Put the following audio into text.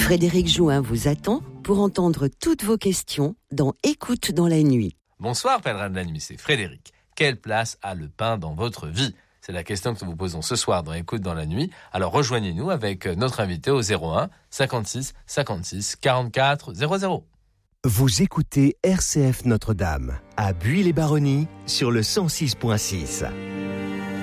Frédéric Jouin vous attend pour entendre toutes vos questions dans Écoute dans la nuit. Bonsoir pèlerin de la nuit, c'est Frédéric. Quelle place a le pain dans votre vie ? C'est la question que nous vous posons ce soir dans Écoute dans la nuit. Alors rejoignez-nous avec notre invité au 01 56 56 44 00. Vous écoutez RCF Notre-Dame à Buis-les-Baronnies sur le 106.6.